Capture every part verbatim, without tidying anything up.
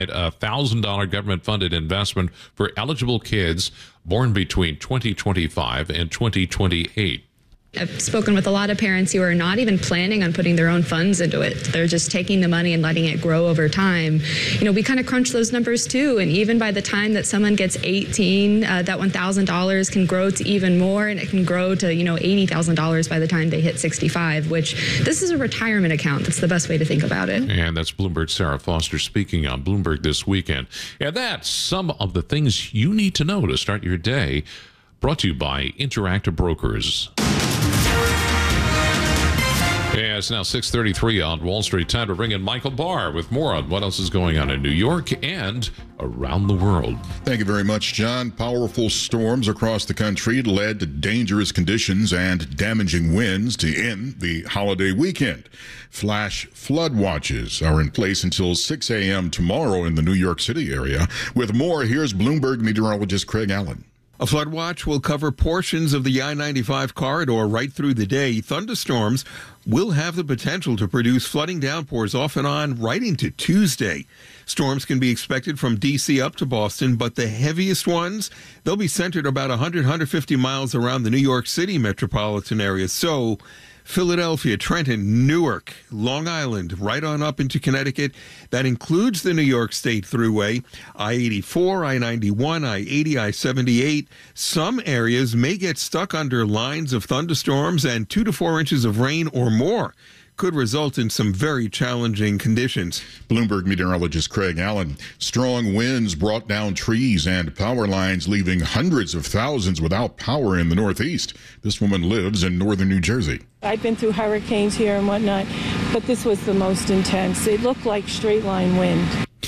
a one thousand dollars government-funded investment for eligible kids born between twenty twenty-five and twenty twenty-eight. I've spoken with a lot of parents who are not even planning on putting their own funds into it. They're just taking the money and letting it grow over time. You know, we kind of crunch those numbers too, and even by the time that someone gets eighteen, uh, that one thousand dollars can grow to even more, and it can grow to, you know, eighty thousand dollars by the time they hit sixty-five, which this is a retirement account. That's the best way to think about it. And that's Bloomberg's Sarah Foster speaking on Bloomberg This Weekend. And that's some of the things you need to know to start your day. Brought to you by Interactive Brokers. Yeah, it's now six thirty-three on Wall Street. Time to bring in Michael Barr with more on what else is going on in New York and around the world. Thank you very much, John. Powerful storms across the country led to dangerous conditions and damaging winds to end the holiday weekend. Flash flood watches are in place until six a.m. tomorrow in the New York City area. With more, here's Bloomberg meteorologist Craig Allen. A flood watch will cover portions of the I ninety-five corridor right through the day. Thunderstorms will have the potential to produce flooding downpours off and on right into Tuesday. Storms can be expected from D C up to Boston, but the heaviest ones, they'll be centered about one hundred, one hundred fifty miles around the New York City metropolitan area. So Philadelphia, Trenton, Newark, Long Island, right on up into Connecticut. That includes the New York State Thruway, I eighty-four, I ninety-one, I eighty, I seventy-eight. Some areas may get stuck under lines of thunderstorms, and two to four inches of rain or more could result in some very challenging conditions. Bloomberg meteorologist Craig Allen. Strong winds brought down trees and power lines, leaving hundreds of thousands without power in the Northeast. This woman lives in northern New Jersey. I've been through hurricanes here and whatnot, but this was the most intense. It looked like straight line wind.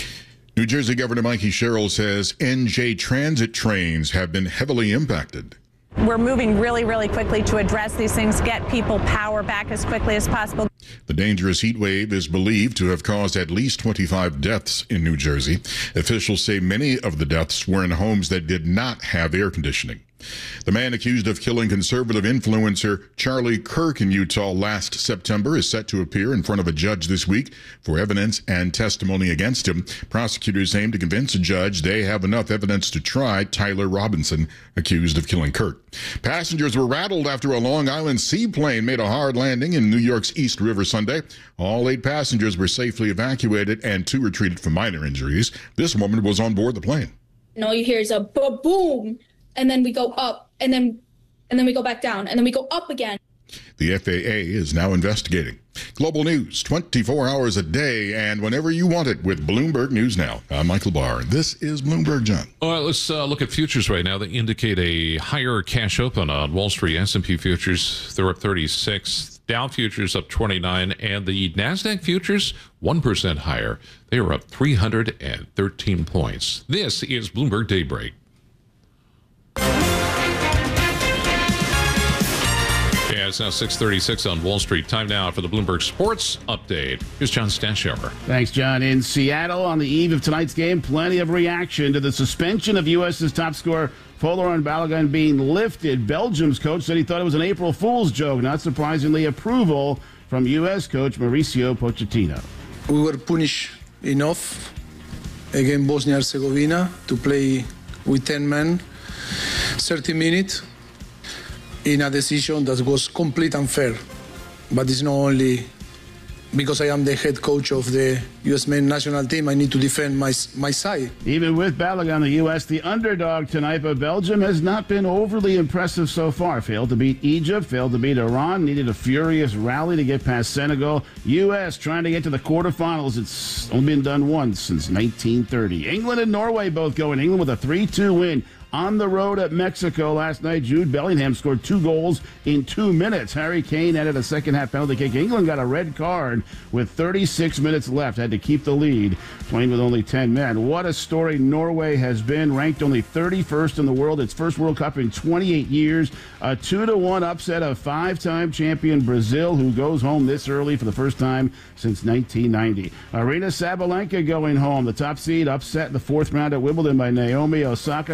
New Jersey Governor Mikey Sherrill says N J transit trains have been heavily impacted. We're moving really, really quickly to address these things, get people power back as quickly as possible. The dangerous heat wave is believed to have caused at least twenty-five deaths in New Jersey. Officials say many of the deaths were in homes that did not have air conditioning. The man accused of killing conservative influencer Charlie Kirk in Utah last September is set to appear in front of a judge this week for evidence and testimony against him. Prosecutors aim to convince a judge they have enough evidence to try Tyler Robinson, accused of killing Kirk. Passengers were rattled after a Long Island seaplane made a hard landing in New York's East River Sunday. All eight passengers were safely evacuated and two were treated for minor injuries. This woman was on board the plane. And all you hear is a boom. And then we go up, and then and then we go back down, and then we go up again. The F A A is now investigating. Global news, twenty-four hours a day, and whenever you want it with Bloomberg News Now. I'm Michael Barr. This is Bloomberg, John. All right, let's uh, look at futures right now that indicate a higher cash open on Wall Street. S and P futures, they're up thirty-six. Dow futures up twenty-nine, and the NASDAQ futures one percent higher. They are up three hundred thirteen points. This is Bloomberg Daybreak. Yeah, it's now six thirty-six on Wall Street. Time now for the Bloomberg Sports Update. Here's John Stashower. Thanks, John. In Seattle, on the eve of tonight's game, plenty of reaction to the suspension of U S's top scorer Folarin Balogun being lifted. Belgium's coach said he thought it was an April Fool's joke. Not surprisingly, approval from U S coach Mauricio Pochettino. We were punished enough against Bosnia-Herzegovina to play with ten men, thirty minutes. In a decision that was complete unfair, but it's not only because I am the head coach of the U S men's national team, I need to defend my my side. Even with Balogun, the U S the underdog tonight, but Belgium has not been overly impressive so far. Failed to beat Egypt, failed to beat Iran, needed a furious rally to get past Senegal. U S trying to get to the quarterfinals. It's only been done once since nineteen thirty. England and Norway both going. England with a three two win on the road at Mexico last night. Jude Bellingham scored two goals in two minutes. Harry Kane added a second-half penalty kick. England got a red card with thirty-six minutes left. Had to keep the lead, playing with only ten men. What a story Norway has been. Ranked only thirty-first in the world. Its first World Cup in twenty-eight years. A two to one upset of five-time champion Brazil, who goes home this early for the first time since nineteen ninety. Aryna Sabalenka going home. The top seed upset in the fourth round at Wimbledon by Naomi Osaka. Coco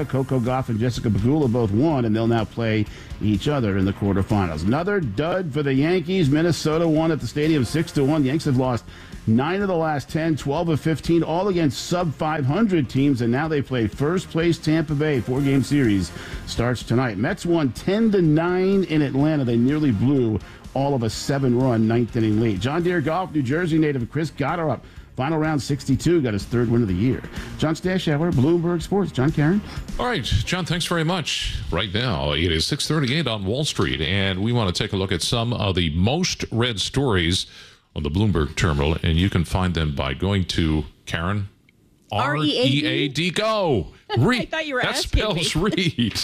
Goff and Jessica Pegula both won, and they'll now play each other in the quarterfinals. Another dud for the Yankees. Minnesota won at the stadium six to one. The Yankees have lost nine of the last ten, twelve of fifteen, all against sub five hundred teams, and now they play first place Tampa Bay. Four-game series starts tonight. Mets won ten to nine in Atlanta. They nearly blew all of a seven-run ninth inning lead. John Deere Golf, New Jersey native Chris Gotterup, final round sixty-two, got his third win of the year. John Stashower, Bloomberg Sports. John Karen. All right, John, thanks very much. Right now, it is six thirty-eight on Wall Street, and we want to take a look at some of the most read stories on the Bloomberg terminal, and you can find them by going to, Karen, R E A D Go. Read. I thought you were that asking spells me. read.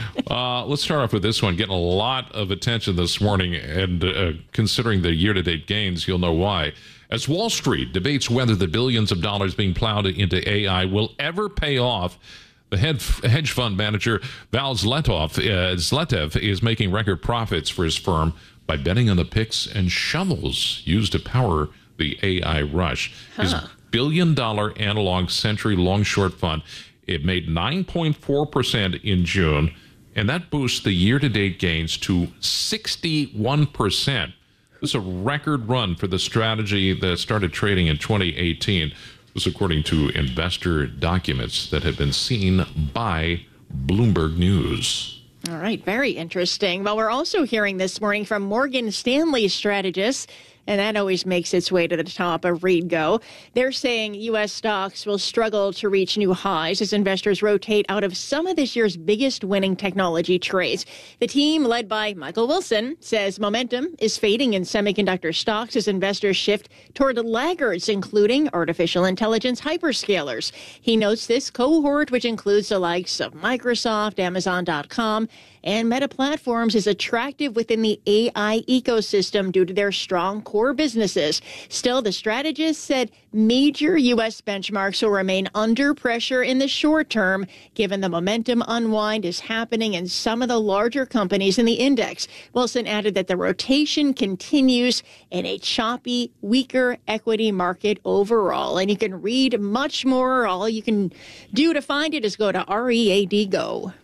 uh, let's start off with this one. Getting a lot of attention this morning, and uh, considering the year-to-date gains, you'll know why. As Wall Street debates whether the billions of dollars being plowed into A I will ever pay off, the hedge fund manager Val Zletov, uh, Zletev is making record profits for his firm by betting on the picks and shovels used to power the A I rush. Huh. His billion-dollar analog Century long-short fund, it made nine point four percent in June, and that boosts the year-to-date gains to sixty-one percent. This is a record run for the strategy that started trading in twenty eighteen. This according to investor documents that have been seen by Bloomberg News. All right, very interesting. Well, we're also hearing this morning from Morgan Stanley strategists, and that always makes its way to the top of ReadGo. They're saying U S stocks will struggle to reach new highs as investors rotate out of some of this year's biggest winning technology trades. The team, led by Michael Wilson, says momentum is fading in semiconductor stocks as investors shift toward laggards, including artificial intelligence hyperscalers. He notes this cohort, which includes the likes of Microsoft, Amazon dot com, and Meta Platforms, is attractive within the A I ecosystem due to their strong core businesses. Still, the strategist said major U S benchmarks will remain under pressure in the short term, given the momentum unwind is happening in some of the larger companies in the index. Wilson added that the rotation continues in a choppy, weaker equity market overall. And you can read much more. All you can do to find it is go to R E A D Go.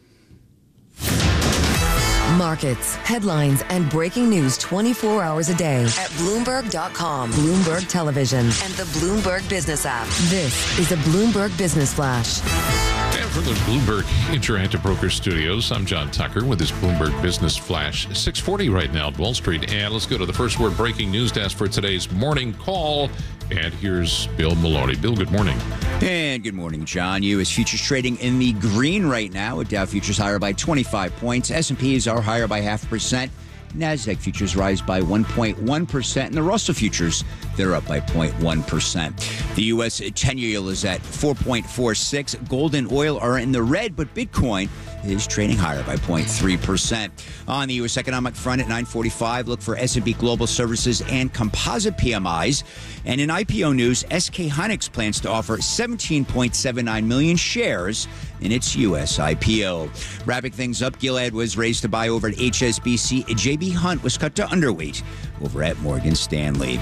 Markets, headlines, and breaking news twenty-four hours a day at Bloomberg dot com, Bloomberg Television, and the Bloomberg Business app. This is a Bloomberg Business Flash. And from the Bloomberg Interactive Broker Studios, I'm John Tucker with this Bloomberg Business Flash. six forty right now at Wall Street. And let's go to the first word breaking news desk for today's morning call. And here's Bill Maloney. Bill, good morning. And good morning, John. U S futures trading in the green right now, with Dow futures higher by twenty-five points. S and P's are higher by half a percent. NASDAQ futures rise by one point one percent, and the Russell futures, they're up by zero point one percent. The U S ten-year yield is at four point four six. Gold and oil are in the red, but Bitcoin is trading higher by zero point three percent. On the U S economic front at nine forty-five, look for S and P Global Services and Composite P M Is. And in I P O news, S K Hynix plans to offer seventeen point seven nine million shares in its U S I P O. Wrapping things up, Gilead was raised to buy over at H S B C. J B Hunt was cut to underweight over at Morgan Stanley.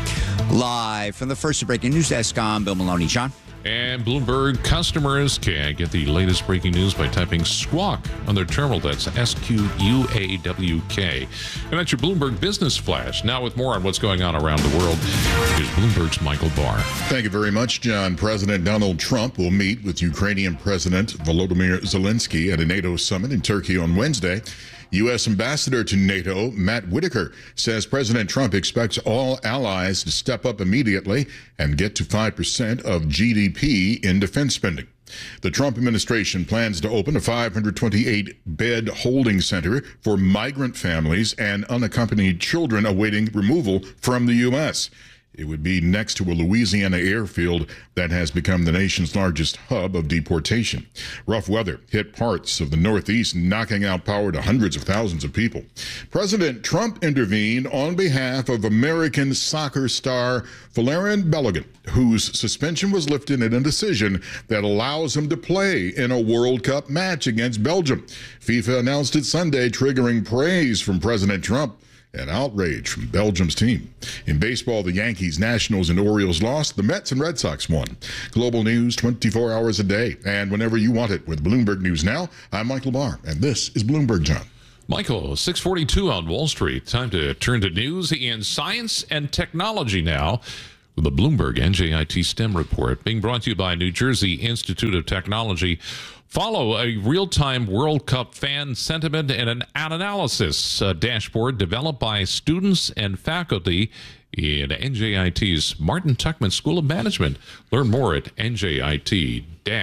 Live from the first breaking news desk, I'm Bill Maloney. John? And Bloomberg customers can get the latest breaking news by typing Squawk on their terminal. That's S Q U A W K. And that's your Bloomberg Business Flash. Now with more on what's going on around the world, here's Bloomberg's Michael Barr. Thank you very much, John. President Donald Trump will meet with Ukrainian President Volodymyr Zelensky at a NATO summit in Turkey on Wednesday. U S Ambassador to NATO, Matt Whitaker, says President Trump expects all allies to step up immediately and get to five percent of G D P in defense spending. The Trump administration plans to open a five hundred twenty-eight bed holding center for migrant families and unaccompanied children awaiting removal from the U S. It would be next to a Louisiana airfield that has become the nation's largest hub of deportation. Rough weather hit parts of the Northeast, knocking out power to hundreds of thousands of people. President Trump intervened on behalf of American soccer star Valerian Balogun, whose suspension was lifted in a decision that allows him to play in a World Cup match against Belgium. FIFA announced it Sunday, triggering praise from President Trump and outrage from Belgium's team. In baseball, the Yankees, Nationals, and Orioles lost. The Mets and Red Sox won. Global news twenty-four hours a day and whenever you want it with Bloomberg News Now. I'm Michael Barr, and this is Bloomberg John. Michael, six forty-two on Wall Street. Time to turn to news in science and technology now with the Bloomberg N J I T STEM report being brought to you by New Jersey Institute of Technology. Follow a real-time World Cup fan sentiment and an analysis uh, dashboard developed by students and faculty in N J I T's Martin Tuckman School of Management. Learn more at N J I T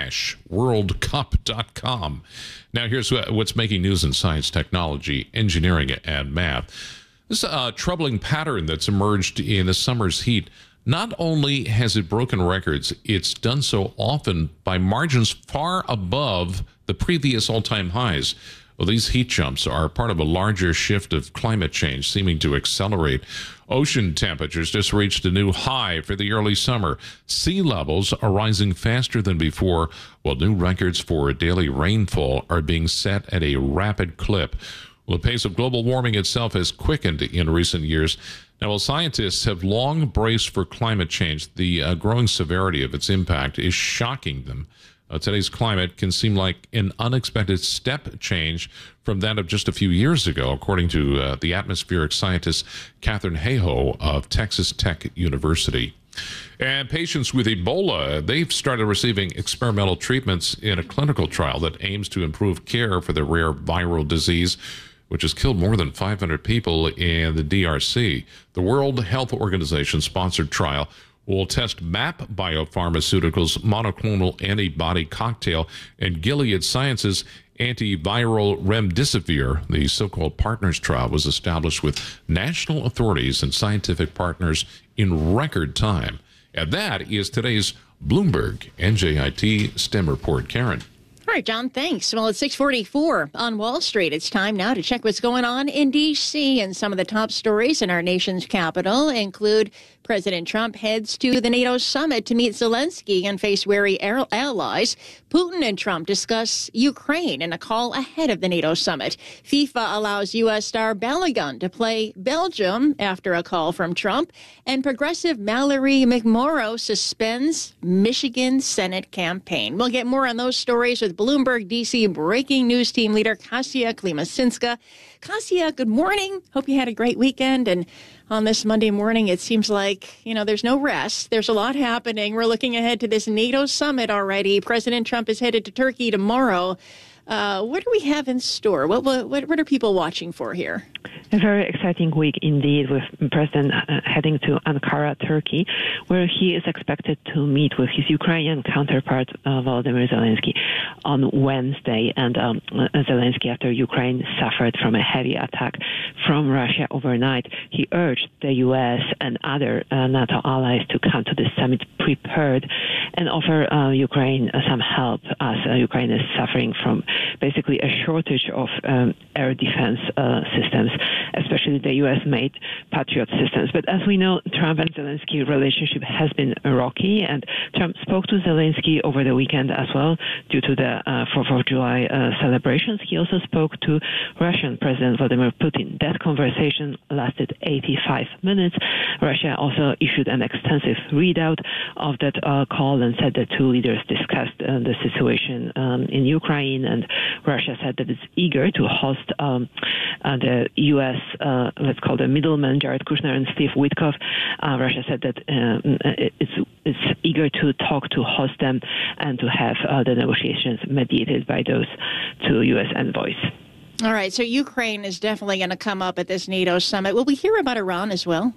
world cup dot com. Now, here's what's making news in science, technology, engineering, and math. This is a troubling pattern that's emerged in the summer's heat. Not only has it broken records, it's done so often by margins far above the previous all-time highs. Well, these heat jumps are part of a larger shift of climate change seeming to accelerate. Ocean temperatures just reached a new high for the early summer. Sea levels are rising faster than before, while new records for daily rainfall are being set at a rapid clip. Well, the pace of global warming itself has quickened in recent years. Now, while scientists have long braced for climate change, the uh, growing severity of its impact is shocking them. Uh, today's climate can seem like an unexpected step change from that of just a few years ago, according to uh, the atmospheric scientist Katherine Hayhoe of Texas Tech University. And patients with Ebola, they've started receiving experimental treatments in a clinical trial that aims to improve care for the rare viral disease, which has killed more than five hundred people in the D R C. The World Health Organization-sponsored trial will test MAP Biopharmaceuticals' monoclonal antibody cocktail and Gilead Sciences' antiviral remdesivir. The so-called Partners trial was established with national authorities and scientific partners in record time. And that is today's Bloomberg N J I T STEM report. Karen. All right, John, thanks. Well, it's six forty-four on Wall Street. It's time now to check what's going on in D C, and some of the top stories in our nation's capital include President Trump heads to the NATO summit to meet Zelensky and face wary allies. Putin and Trump discuss Ukraine in a call ahead of the NATO summit. FIFA allows U S star Balogun to play Belgium after a call from Trump. And progressive Mallory McMorrow suspends Michigan Senate campaign. We'll get more on those stories with Bloomberg D C breaking news team leader Kasia Klimasinska. Kasia, good morning. Hope you had a great weekend. And on this Monday morning, it seems like, you know, there's no rest. There's a lot happening. We're looking ahead to this NATO summit already. President Trump is headed to Turkey tomorrow. Uh, what do we have in store? What, what, what are people watching for here? A very exciting week indeed, with President uh, heading to Ankara, Turkey, where he is expected to meet with his Ukrainian counterpart, uh, Volodymyr Zelensky, on Wednesday. And um, Zelensky, after Ukraine suffered from a heavy attack from Russia overnight, he urged the U S and other uh, NATO allies to come to the summit prepared and offer uh, Ukraine uh, some help, as uh, Ukraine is suffering from basically a shortage of um, air defense uh, systems, especially the U S-made Patriot systems. But as we know, Trump and Zelensky relationship has been rocky, and Trump spoke to Zelensky over the weekend as well due to the uh, fourth of July uh, celebrations. He also spoke to Russian President Vladimir Putin. That conversation lasted eighty-five minutes. Russia also issued an extensive readout of that uh, call and said the two leaders discussed uh, the situation um, in Ukraine, and Russia said that it's eager to host um, uh, the U S, uh, let's call the middlemen, Jared Kushner and Steve Witkoff. Uh, Russia said that um, it's, it's eager to talk, to host them, and to have uh, the negotiations mediated by those two U S envoys. All right, so Ukraine is definitely going to come up at this NATO summit. Will we hear about Iran as well?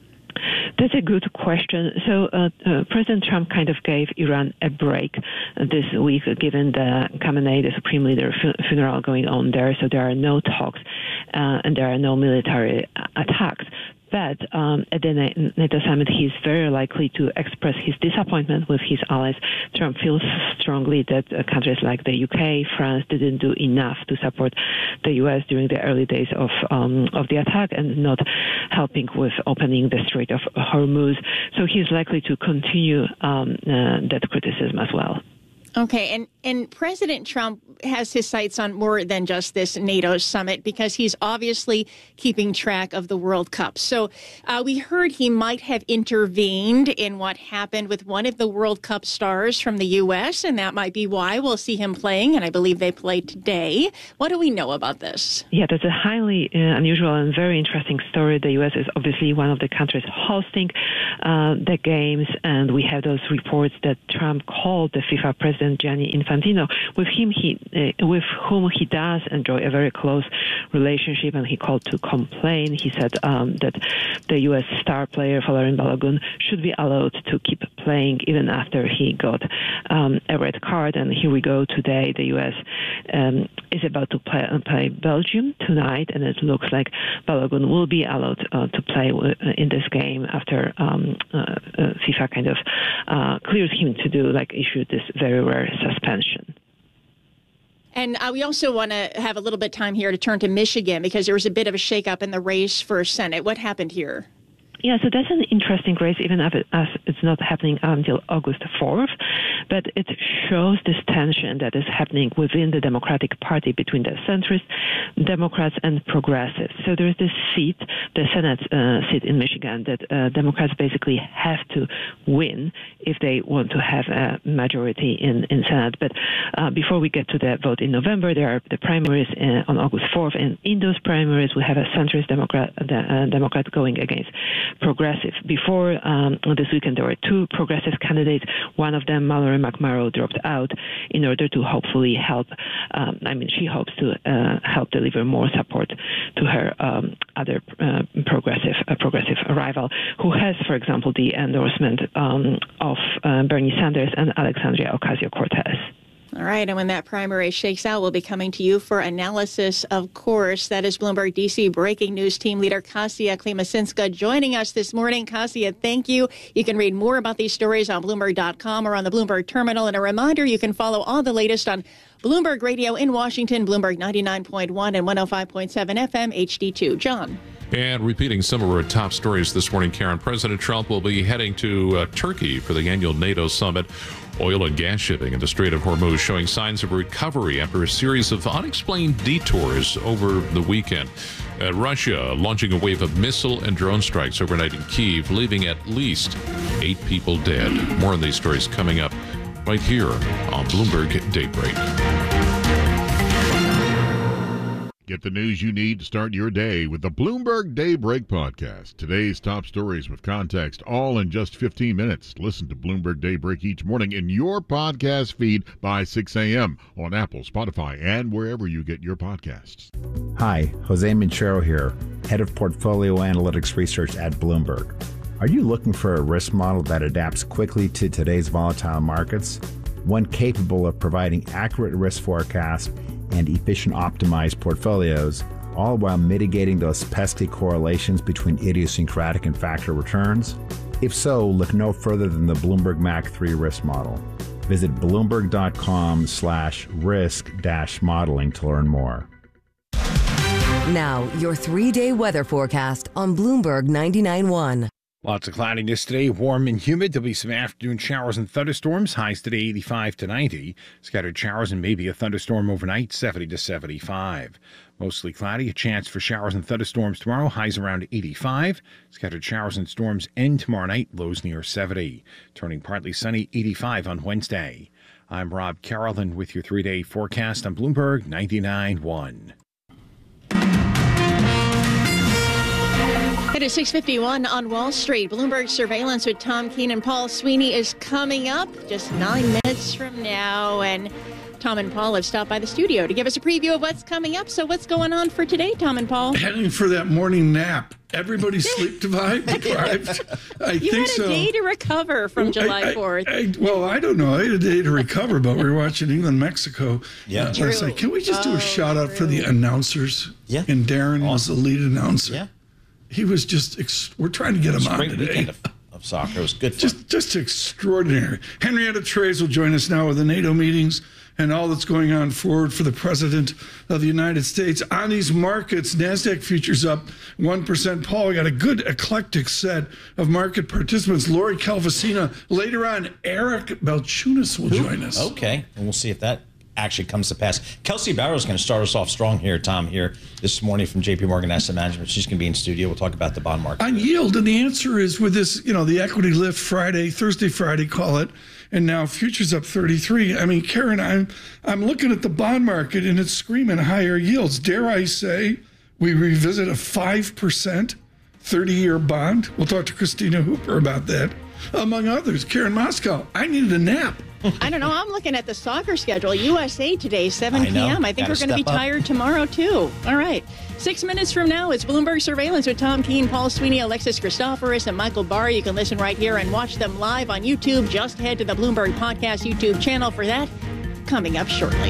That's a good question. So uh, uh, President Trump kind of gave Iran a break this week, given the Khamenei, the Supreme Leader fu- funeral going on there. So there are no talks uh, and there are no military attacks. But um, at the NATO summit, he's very likely to express his disappointment with his allies. Trump feels strongly that uh, countries like the U K, France didn't do enough to support the U S during the early days of um, of the attack and not helping with opening the Strait of Hormuz. So he's likely to continue um, uh, that criticism as well. Okay, and, and President Trump has his sights on more than just this NATO summit because he's obviously keeping track of the World Cup. So uh, we heard he might have intervened in what happened with one of the World Cup stars from the U S, and that might be why we'll see him playing, and I believe they play today. What do we know about this? Yeah, that's a highly uh, unusual and very interesting story. The U S is obviously one of the countries hosting uh, the games, and we have those reports that Trump called the FIFA president Gianni Infantino, with him he uh, with whom he does enjoy a very close relationship, and he called to complain. He said um, that the U S star player Folarin Balogun should be allowed to keep playing even after he got um, a red card. And here we go today. The U S um, is about to play, uh, play Belgium tonight, and it looks like Balogun will be allowed uh, to play w- in this game after um, uh, uh, FIFA kind of uh, clears him to do, like, issue this very rare suspension. And uh, we also want to have a little bit of time here to turn to Michigan because there was a bit of a shakeup in the race for Senate. What happened here? Yeah, so that's an interesting race, even if it, as it's not happening until August fourth, but it shows this tension that is happening within the Democratic Party between the centrist Democrats and progressives. So there's this seat, the Senate uh, seat in Michigan, that uh, Democrats basically have to win if they want to have a majority in, in Senate. But uh, before we get to the vote in November, there are the primaries uh, on August fourth, and in those primaries we have a centrist Democrat, uh, Democrat going against progressive. Before um, this weekend, there were two progressive candidates. One of them, Mallory McMorrow, dropped out in order to hopefully help. Um, I mean, she hopes to uh, help deliver more support to her um, other uh, progressive uh, progressive rival, who has, for example, the endorsement um, of uh, Bernie Sanders and Alexandria Ocasio-Cortez. All right, and when that primary shakes out, we'll be coming to you for analysis, of course. That is Bloomberg D C breaking news team leader Kasia Klimasinska joining us this morning. Kasia, thank you. You can read more about these stories on Bloomberg dot com or on the Bloomberg terminal. And a reminder, you can follow all the latest on Bloomberg Radio in Washington, Bloomberg ninety-nine point one and one oh five point seven F M H D two. John. And repeating some of our top stories this morning, Karen, President Trump will be heading to uh, Turkey for the annual NATO summit. Oil and gas shipping in the Strait of Hormuz showing signs of recovery after a series of unexplained detours over the weekend. Uh, Russia launching a wave of missile and drone strikes overnight in Kyiv, leaving at least eight people dead. More on these stories coming up right here on Bloomberg Daybreak. Get the news you need to start your day with the Bloomberg Daybreak podcast. Today's top stories with context, all in just fifteen minutes. Listen to Bloomberg Daybreak each morning in your podcast feed by six a.m. on Apple, Spotify, and wherever you get your podcasts. Hi, Jose Minchero here, Head of Portfolio Analytics Research at Bloomberg. Are you looking for a risk model that adapts quickly to today's volatile markets? One capable of providing accurate risk forecasts and efficient optimized portfolios, all while mitigating those pesky correlations between idiosyncratic and factor returns? If so, look no further than the Bloomberg M A C three risk model. Visit Bloomberg.com slash risk dash modeling to learn more. Now, your three-day weather forecast on Bloomberg ninety-nine point one. Lots of cloudiness today, warm and humid. There'll be some afternoon showers and thunderstorms. Highs today eighty-five to ninety. Scattered showers and maybe a thunderstorm overnight, seventy to seventy-five. Mostly cloudy, a chance for showers and thunderstorms tomorrow. Highs around eighty-five. Scattered showers and storms end tomorrow night, lows near seventy. Turning partly sunny, eighty-five on Wednesday. I'm Rob Carolyn with your three-day forecast on Bloomberg ninety-nine point one. It is six fifty-one on Wall Street. Bloomberg Surveillance with Tom Keene and Paul Sweeney is coming up just nine minutes from now. And Tom and Paul have stopped by the studio to give us a preview of what's coming up. So what's going on for today, Tom and Paul? Heading for that morning nap. Everybody's sleep deprived. I you think had a so. day to recover from July fourth. I, I, I, well, I don't know. I had a day to recover, but we were watching England, Mexico. Yeah. Uh, last night. Can we just do Oh, a shout out true. for the announcers? Yeah. And Darren Awesome. was the lead announcer. Yeah. He was just, ex- we're trying to get It was him a on great today. weekend of, of soccer. It was good fun. Just, just extraordinary. Henrietta Trey's will join us now with the NATO meetings and all that's going on forward for the President of the United States. On these markets, NASDAQ futures up one percent. Paul, we got a good eclectic set of market participants. Lori Calvasina. Later on, Eric Balchunas will join us. Okay, and we'll see if that actually comes to pass. Kelsey Barrow is going to start us off strong here, Tom, here this morning from J P Morgan Asset Management. She's going to be in studio. We'll talk about the bond market. On yield, and the answer is with this, you know, the equity lift Friday, Thursday, Friday, call it, and now futures up thirty-three. I mean, Karen, I'm, I'm looking at the bond market, and it's screaming higher yields. Dare I say we revisit a five percent thirty-year bond? We'll talk to Christina Hooper about that, among others. Karen Moscow, I needed a nap. I don't know. I'm looking at the soccer schedule. U S A today, seven I know. p.m. I think Gotta we're going to be step up. tired tomorrow, too. All right. Six minutes from now, it's Bloomberg Surveillance with Tom Keene, Paul Sweeney, Alexis Christoforous, and Michael Barr. You can listen right here and watch them live on YouTube. Just head to the Bloomberg Podcast YouTube channel for that. Coming up shortly.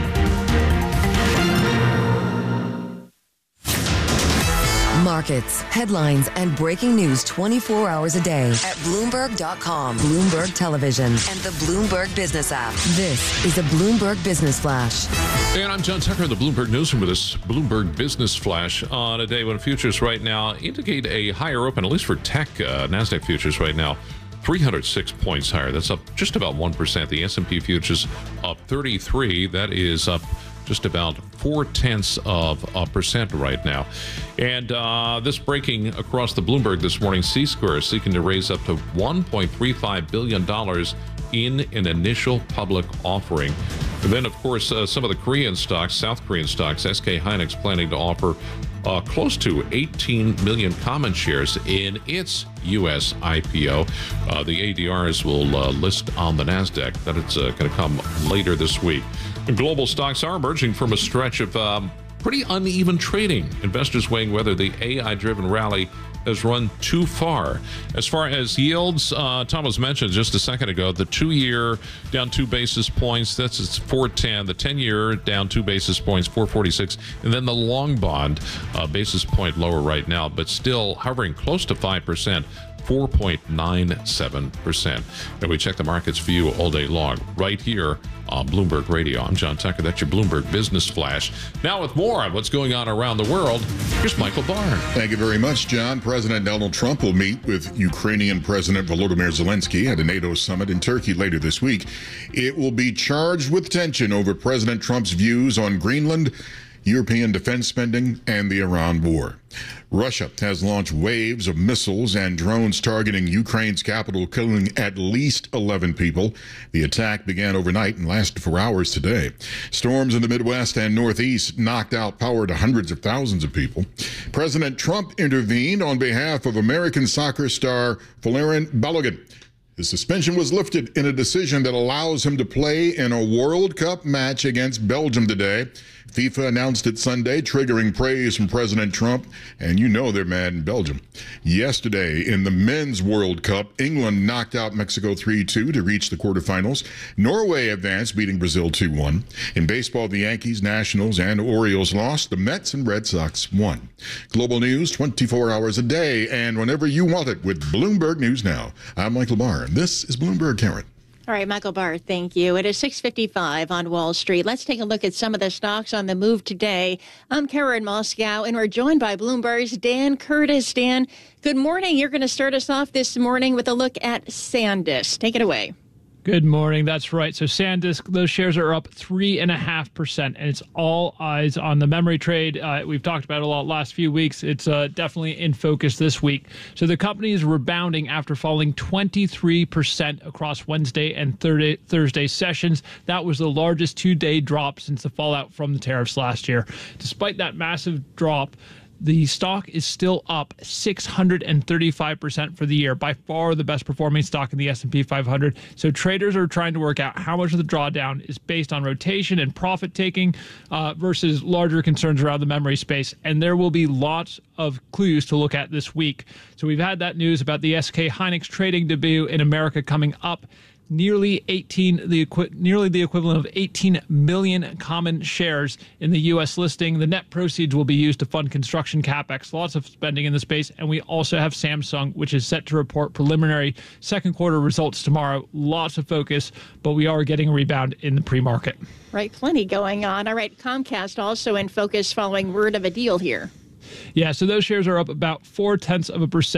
Markets, headlines, and breaking news twenty-four hours a day at Bloomberg dot com, Bloomberg Television, and the Bloomberg Business app. This is a Bloomberg Business Flash. And I'm John Tucker in the Bloomberg Newsroom with this Bloomberg Business Flash on a day when futures right now indicate a higher open, at least for tech. Uh, NASDAQ futures right now, three hundred six points higher. That's up just about one percent. The S and P futures up thirty-three. That is up just about four-tenths of a percent right now. And uh, this breaking across the Bloomberg this morning, C-Square is seeking to raise up to one point three five billion dollars in an initial public offering. And then, of course, uh, some of the Korean stocks, South Korean stocks, S K Hynix planning to offer uh, close to eighteen million common shares in its U S I P O. Uh, the A D Rs will uh, list on the NASDAQ. That it's uh, going to come later this week. And global stocks are emerging from a stretch of um, pretty uneven trading. Investors weighing whether the A I-driven rally has run too far. As far as yields, uh, Thomas mentioned just a second ago, the two-year down two basis points, that's it's four ten. The ten-year down two basis points, four forty-six. And then the long bond, uh, basis point lower right now, but still hovering close to five percent. four point nine seven percent. And we check the markets for you all day long right here on Bloomberg Radio. I'm John Tucker. That's your Bloomberg Business Flash. Now with more on what's going on around the world, here's Michael Barr. Thank you very much, John. President Donald Trump will meet with Ukrainian President Volodymyr Zelensky at a NATO summit in Turkey later this week. It will be charged with tension over President Trump's views on Greenland, European defense spending, and the Iran war. Russia has launched waves of missiles and drones targeting Ukraine's capital, killing at least eleven people. The attack began overnight and lasted for hours today. Storms in the Midwest and Northeast knocked out power to hundreds of thousands of people. President Trump intervened on behalf of American soccer star Valerian Balogun. His suspension was lifted in a decision that allows him to play in a World Cup match against Belgium today. FIFA announced it Sunday, triggering praise from President Trump, and you know they're mad in Belgium. Yesterday, in the Men's World Cup, England knocked out Mexico three two to reach the quarterfinals. Norway advanced, beating Brazil two one. In baseball, the Yankees, Nationals, and Orioles lost. The Mets and Red Sox won. Global news twenty-four hours a day, and whenever you want it with Bloomberg News Now. I'm Michael Barr, and this is Bloomberg, Karen. All right, Michael Barr, thank you. It is six fifty-five on Wall Street. Let's take a look at some of the stocks on the move today. I'm Karen Moscow, and we're joined by Bloomberg's Dan Curtis. Dan, good morning. You're going to start us off this morning with a look at SanDisk. Take it away. Good morning. That's right. So SanDisk, those shares are up three and a half percent, and it's all eyes on the memory trade. Uh, we've talked about it a lot last few weeks. It's uh, definitely in focus this week. So the company is rebounding after falling twenty-three percent across Wednesday and Thursday, Thursday sessions. That was the largest two-day drop since the fallout from the tariffs last year. Despite that massive drop, the stock is still up six hundred thirty-five percent for the year, by far the best performing stock in the S and P five hundred. So traders are trying to work out how much of the drawdown is based on rotation and profit taking uh, versus larger concerns around the memory space. And there will be lots of clues to look at this week. So we've had that news about the S K Hynix trading debut in America coming up. Nearly eighteen, the equi- nearly the equivalent of eighteen million common shares in the U S listing. The net proceeds will be used to fund construction capex. Lots of spending in the space, and we also have Samsung, which is set to report preliminary second quarter results tomorrow. Lots of focus, but we are getting a rebound in the pre-market. Right, plenty going on. All right, Comcast also in focus following word of a deal here. Yeah, so those shares are up about four tenths of a percent.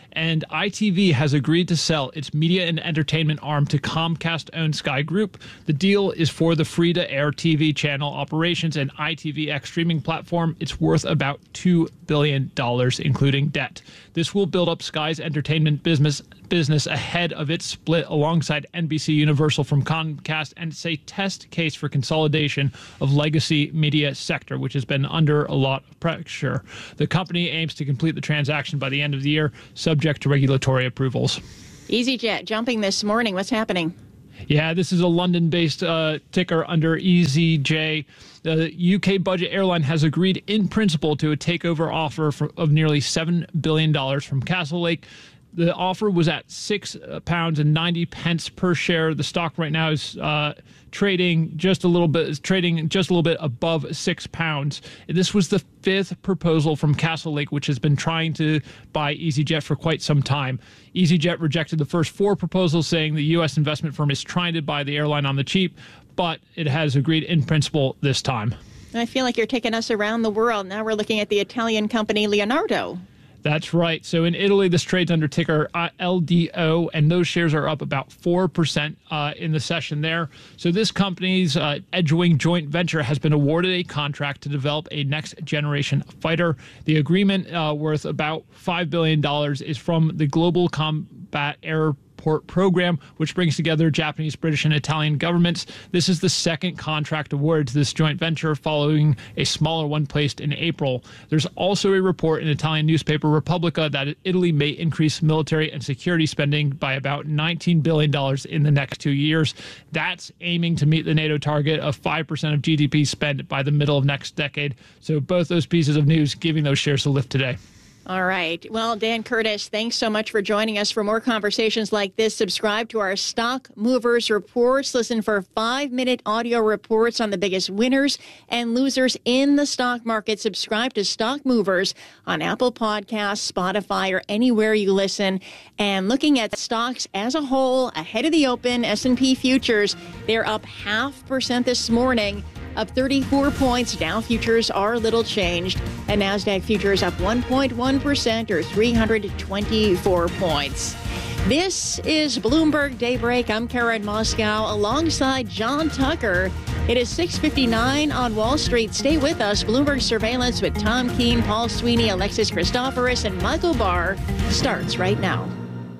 And I T V has agreed to sell its media and entertainment arm to Comcast-owned Sky Group. The deal is for the free-to-air T V channel operations and I T V X streaming platform. It's worth about two billion dollars, including debt. This will build up Sky's entertainment business business ahead of its split alongside N B C Universal from Comcast, and it's a test case for consolidation of legacy media sector, which has been under a lot of pressure. The company aims to complete the transaction by the end of the year, subject to regulatory approvals. EasyJet jumping this morning. What's happening? Yeah, this is a London-based uh, ticker under E Z J. The U K budget airline has agreed in principle to a takeover offer for, of nearly seven billion dollars from Castlelake. The offer was at six pounds and ninety pence per share. The stock right now is uh, trading just a little bit, is trading just a little bit above six pounds. This was the fifth proposal from Castlelake, which has been trying to buy EasyJet for quite some time. EasyJet rejected the first four proposals, saying the U S investment firm is trying to buy the airline on the cheap, but it has agreed in principle this time. I feel like you're taking us around the world. Now we're looking at the Italian company Leonardo. That's right. So in Italy, this trades under ticker L D O, and those shares are up about four percent uh, in the session there. So this company's uh, Edgewing joint venture has been awarded a contract to develop a next-generation fighter. The agreement, uh, worth about five billion dollars, is from the Global Combat Air Program, which brings together Japanese, British, and Italian governments. This is the second contract awarded to this joint venture, following a smaller one placed in April. There's also a report in Italian newspaper Repubblica that Italy may increase military and security spending by about nineteen billion dollars in the next two years. That's aiming to meet the NATO target of five percent of G D P spent by the middle of next decade. So both those pieces of news giving those shares a lift today. All right. Well, Dan Curtis, thanks so much for joining us. For more conversations like this, subscribe to our Stock Movers Reports. Listen for five-minute audio reports on the biggest winners and losers in the stock market. Subscribe to Stock Movers on Apple Podcasts, Spotify, or anywhere you listen. And looking at stocks as a whole, ahead of the open, S and P futures, they're up half percent this morning. Up thirty-four points. Dow futures are little changed. And NASDAQ futures up one point one percent or three hundred twenty-four points. This is Bloomberg Daybreak. I'm Karen Moscow alongside John Tucker. It is six fifty-nine on Wall Street. Stay with us. Bloomberg Surveillance with Tom Keene, Paul Sweeney, Alexis Christoforous, and Michael Barr starts right now.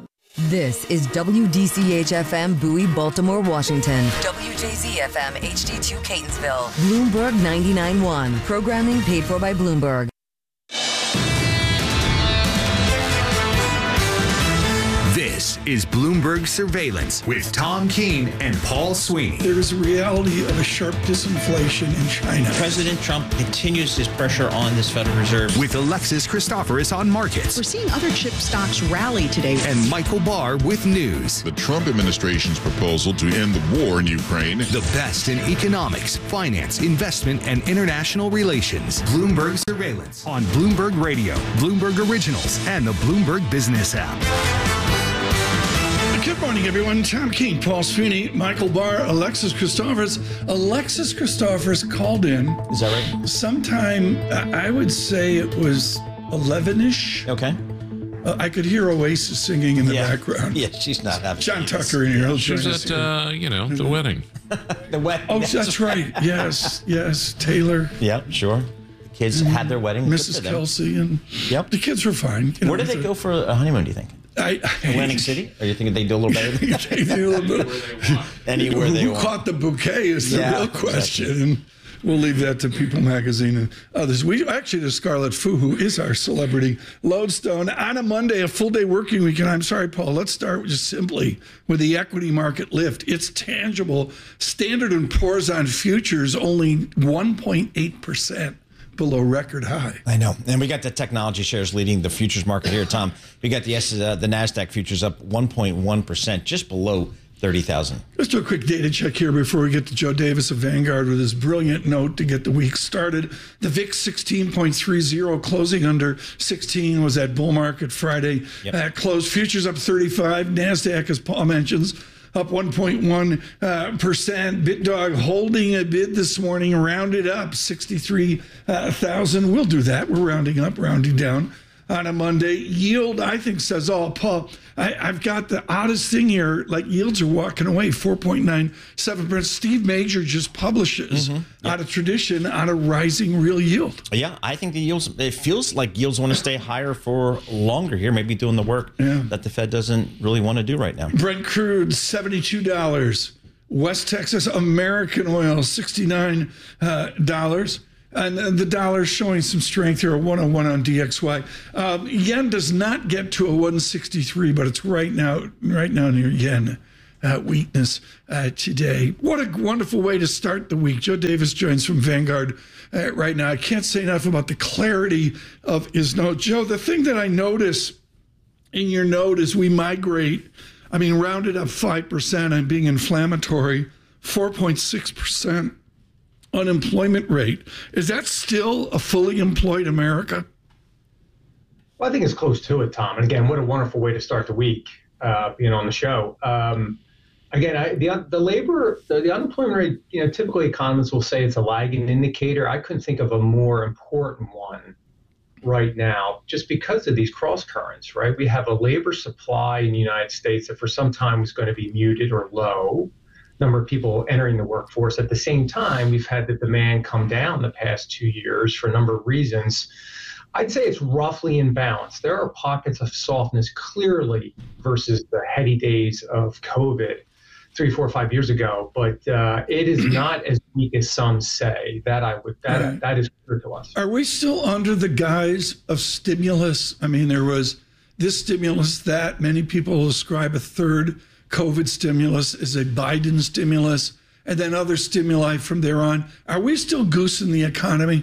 This is W D C H F M Bowie, Baltimore, Washington. W J Z F M H D two Catonsville. Bloomberg ninety-nine point one. Programming paid for by Bloomberg. This is Bloomberg Surveillance with Tom Keene and Paul Sweeney. There is a reality of a sharp disinflation in China. President Trump continues his pressure on this Federal Reserve. With Alexis Christoforous on markets. We're seeing other chip stocks rally today. And Michael Barr with news. The Trump administration's proposal to end the war in Ukraine. The best in economics, finance, investment, and international relations. Bloomberg Surveillance on Bloomberg Radio, Bloomberg Originals, and the Bloomberg Business app. Good morning, everyone. Tom Keene, Paul Sweeney, Michael Barr, Alexis Christoforous. Alexis Christoforous called in. Is that right? Sometime, I would say it was eleven-ish. Okay. Uh, I could hear Oasis singing in the yeah. background. Yeah, she's not happy. John Tucker in here. She was at, uh, you know, the wedding. the wedding. Oh, that's right. Yes, yes. Taylor. Yeah, sure. The kids mm-hmm. had their wedding. Missus Kelsey and yep. the kids were fine. You know, Where did they go for a honeymoon, do you think? I, I, Atlantic City? Or you think they do a little better than that? They do a little bit. Anywhere Who they Who want. caught the bouquet is the yeah, real question. Exactly. And we'll leave that to People Magazine and others. We actually, to Scarlett Fu, who is our celebrity lodestone, on a Monday, a full day working weekend. I'm sorry, Paul. Let's start just simply with the equity market lift. It's tangible. Standard and Poor's on futures only one point eight percent. Below record high. I know. And we got the technology shares leading the futures market here, Tom. We got the uh, the NASDAQ futures up one point one percent, just below thirty thousand. Let's do a quick data check here before we get to Joe Davis of Vanguard with his brilliant note to get the week started. The V I X sixteen point three zero, closing under sixteen, was that bull market Friday. Yep. Uh, closed futures up thirty-five. NASDAQ, as Paul mentions, up one point one percent. BitDog holding a bid this morning, rounded up sixty-three thousand. We'll do that. We're rounding up, rounding down. on a Monday. Yield, I think, says all. Paul, I, I've got the oddest thing here. Like, yields are walking away, four point nine seven percent. Steve Major just publishes mm-hmm. yeah. out of tradition on a rising real yield. Yeah, I think the yields, it feels like yields want to stay higher for longer here, maybe doing the work yeah. that the Fed doesn't really want to do right now. Brent crude, seventy-two dollars. West Texas American oil, sixty-nine dollars. And the dollar showing some strength here, a one oh one on D X Y. Um, yen does not get to a one sixty-three, but it's right now, right now near yen uh, weakness uh, today. What a wonderful way to start the week. Joe Davis joins from Vanguard uh, right now. I can't say enough about the clarity of his note. Joe, the thing that I notice in your note as we migrate, I mean, rounded up five percent, I'm being inflammatory, four point six percent. Unemployment rate. Is that still a fully employed America? Well, I think it's close to it, Tom. And again, what a wonderful way to start the week, uh, being on the show. Um, again, I, the the labor, the, the unemployment rate, you know, typically economists will say it's a lagging indicator. I couldn't think of a more important one right now, just because of these cross currents, right? We have a labor supply in the United States that for some time was going to be muted or low. Number of people entering the workforce. At the same time, we've had the demand come down the past two years for a number of reasons. I'd say it's roughly in balance. There are pockets of softness clearly versus the heady days of COVID three, four, five years ago, but uh, it is not as weak as some say. That I would that right. that is clear to us. Are we still under the guise of stimulus? I mean, there was this stimulus, that many people describe a third COVID stimulus is a Biden stimulus, and then other stimuli from there on. Are we still goosing the economy?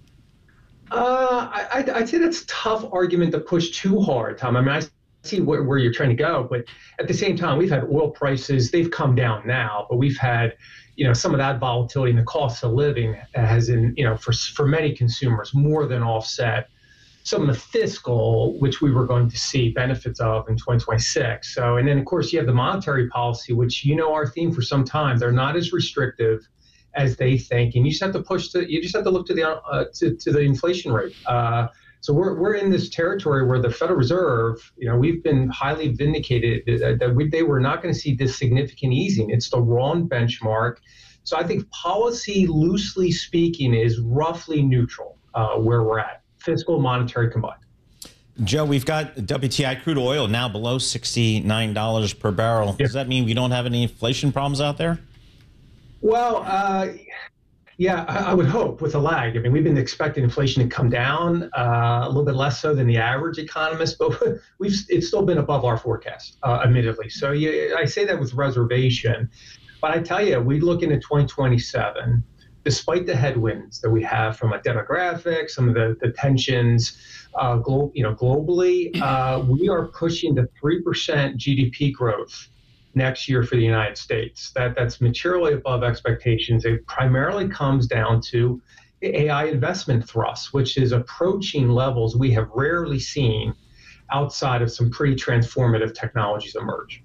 Uh, I, I'd say that's a tough argument to push too hard, Tom. I mean, I see where, where you're trying to go, but at the same time, we've had oil prices. They've come down now, but we've had, you know, some of that volatility in the cost of living has, in, you know, for for many consumers, more than offset some of the fiscal, which we were going to see benefits of in twenty twenty-six. So, and then of course you have the monetary policy, which, you know, our theme for some time, they're not as restrictive as they think. And you just have to push to, you just have to look to the, uh, to, to the inflation rate. Uh, so we're, we're in this territory where the Federal Reserve, you know, we've been highly vindicated that, that we, they were not going to see this significant easing. It's the wrong benchmark. So I think policy, loosely speaking, is roughly neutral uh, where we're at. Fiscal, monetary combined. Joe, we've got W T I crude oil now below sixty-nine dollars per barrel. Yeah. Does that mean we don't have any inflation problems out there? Well, uh, yeah, I, I would hope with a lag. I mean, we've been expecting inflation to come down uh, a little bit less so than the average economist, but we've it's still been above our forecast, uh, admittedly. So yeah, I say that with reservation. But I tell you, we look into twenty twenty-seven. Despite the headwinds that we have from a demographic, some of the, the tensions, uh, glo- you know, globally, uh, we are pushing to three percent G D P growth next year for the United States. That that's materially above expectations. It primarily comes down to the A I investment thrust, which is approaching levels we have rarely seen outside of some pretty transformative technologies emerge.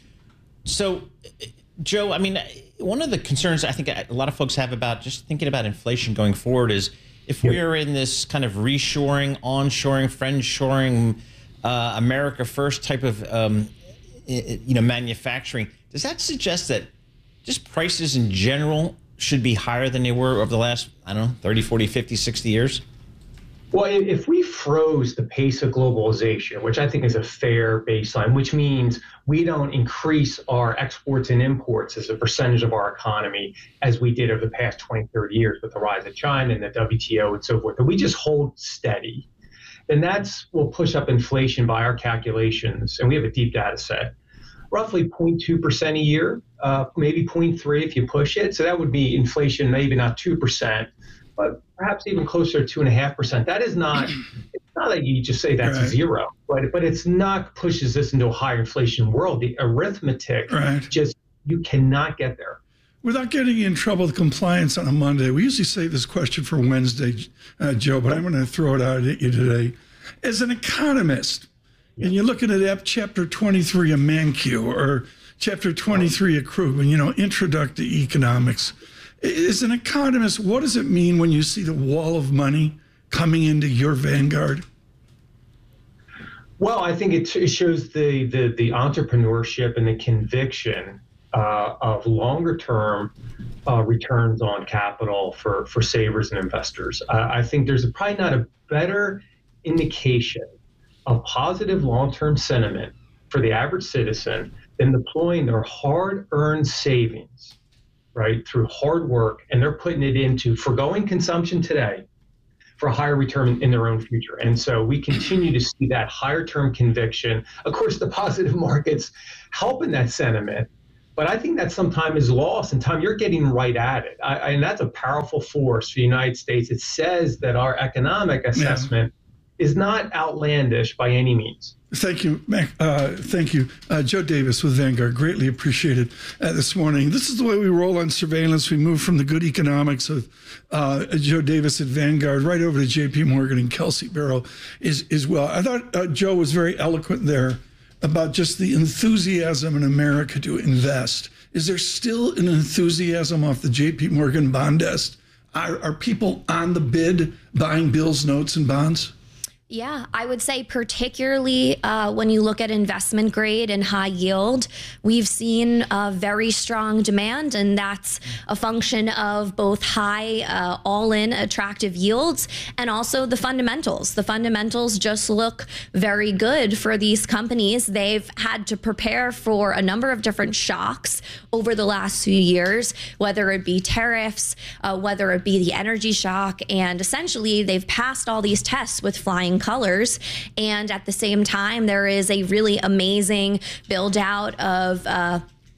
So, Joe, I mean, one of the concerns I think a lot of folks have about just thinking about inflation going forward is if we are in this kind of reshoring, onshoring, friendshoring, uh, America first type of, um, you know, manufacturing, does that suggest that just prices in general should be higher than they were over the last, I don't know, thirty, forty, fifty, sixty years? Well, if we froze the pace of globalization, which I think is a fair baseline, which means we don't increase our exports and imports as a percentage of our economy as we did over the past twenty, thirty years with the rise of China and the W T O and so forth, and we just hold steady, then that's will push up inflation by our calculations, and we have a deep data set, roughly zero point two percent a year, uh, maybe zero point three if you push it. So that would be inflation, maybe not two percent. But perhaps even closer to two and a half percent. That is not, it's not that you just say that's right. zero, but but it's not pushes this into a higher inflation world. The arithmetic right. just, you cannot get there. Without getting in trouble with compliance on a Monday, we usually save this question for Wednesday, uh, Joe, but I'm going to throw it out at you today. As an economist, yeah. and you're looking at chapter twenty-three of Mankiw or chapter twenty-three of Krugman, you know, Introduction to Economics. As an economist, what does it mean when you see the wall of money coming into your Vanguard? Well, I think it, it shows the, the, the entrepreneurship and the conviction uh, of longer term uh, returns on capital for, for savers and investors. Uh, I think there's a, probably not a better indication of positive long-term sentiment for the average citizen than deploying their hard-earned savings, right, through hard work, and they're putting it into foregoing consumption today for a higher return in their own future. And so we continue to see that higher term conviction. Of course, the positive markets help in that sentiment, but I think that sometimes is lost, and Tom, you're getting right at it. I, and that's a powerful force for the United States. It says that our economic assessment yeah. is not outlandish by any means. Thank you, Mac. Uh, thank you. Uh, Joe Davis with Vanguard. Greatly appreciated uh, this morning. This is the way we roll on surveillance. We move from the good economics of uh, Joe Davis at Vanguard right over to J P Morgan and Kelsey Barrow as, as well. I thought uh, Joe was very eloquent there about just the enthusiasm in America to invest. Is there still an enthusiasm off the J P Morgan bond desk? Are, are people on the bid buying bills, notes, and bonds? Yeah, I would say particularly uh, when you look at investment grade and high yield, we've seen a very strong demand, and that's a function of both high uh, all-in attractive yields and also the fundamentals. The fundamentals just look very good for these companies. They've had to prepare for a number of different shocks over the last few years, whether it be tariffs, uh, whether it be the energy shock, and essentially they've passed all these tests with flying colors. And at the same time, there is a really amazing build out of uh,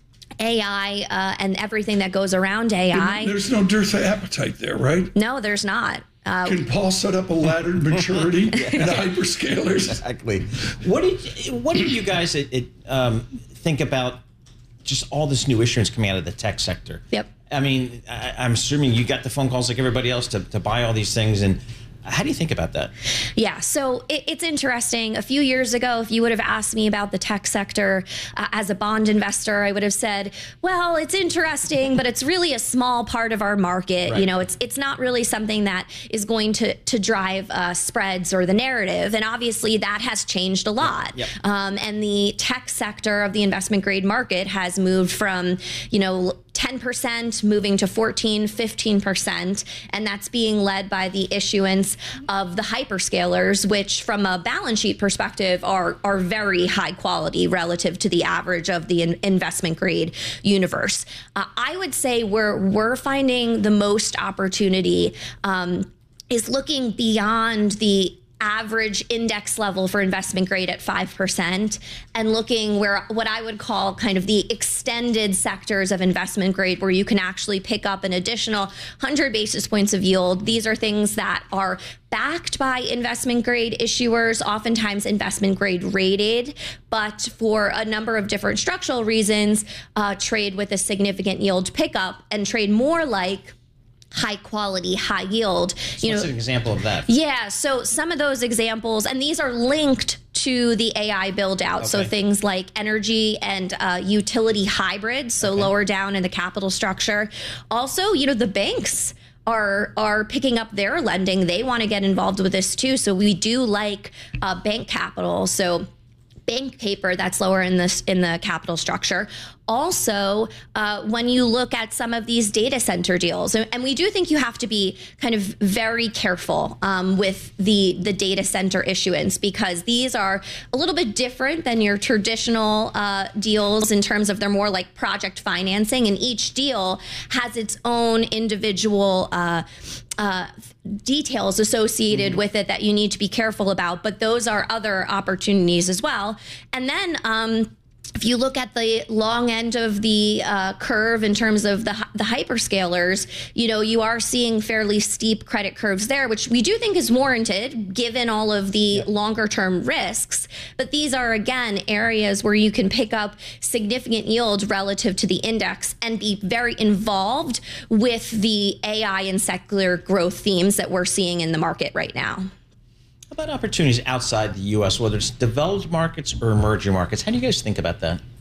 A I uh, and everything that goes around A I. And there's no dearth of appetite there, right? No, there's not. Uh, Can Paul set up a laddered maturity yeah. in hyperscalers? Exactly. What did what did you guys it, it, um, think about just all this new issuance coming out of the tech sector? Yep. I mean, I, I'm assuming you got the phone calls like everybody else to, to buy all these things, and how do you think about that? Yeah, so it, it's interesting. A few years ago, if you would have asked me about the tech sector uh, as a bond investor, I would have said, well, it's interesting, but it's really a small part of our market. Right. You know, it's it's not really something that is going to, to drive uh, spreads or the narrative. And obviously that has changed a lot. Yep. Yep. Um, and the tech sector of the investment grade market has moved from, you know, ten percent moving to fourteen, fifteen percent. And that's being led by the issuance of the hyperscalers, which from a balance sheet perspective are, are very high quality relative to the average of the in investment grade universe. Uh, I would say where we're finding the most opportunity um, is looking beyond the average index level for investment grade at five percent and looking where what I would call kind of the extended sectors of investment grade where you can actually pick up an additional one hundred basis points of yield. These are things that are backed by investment grade issuers, oftentimes investment grade rated, but for a number of different structural reasons, uh, trade with a significant yield pickup and trade more like high quality, high yield. So you what's know, an example of that? Yeah, so some of those examples, and these are linked to the A I build out. Okay. So things like energy and uh, utility hybrids, so okay. lower down in the capital structure. Also, you know, the banks are are picking up their lending. They want to get involved with this too. So we do like uh, bank capital. So bank paper that's lower in this in the capital structure. Also, uh, when you look at some of these data center deals, and, and we do think you have to be kind of very careful um, with the the data center issuance, because these are a little bit different than your traditional uh, deals in terms of they're more like project financing, and each deal has its own individual uh, uh, details associated mm-hmm. with it that you need to be careful about. But those are other opportunities as well. And then um, if you look at the long end of the uh, curve in terms of the, the hyperscalers, you know, you are seeing fairly steep credit curves there, which we do think is warranted given all of the yeah. longer term risks. But these are, again, areas where you can pick up significant yield relative to the index and be very involved with the A I and secular growth themes that we're seeing in the market right now. How about opportunities outside the U S, whether it's developed markets or emerging markets? How do you guys think about that?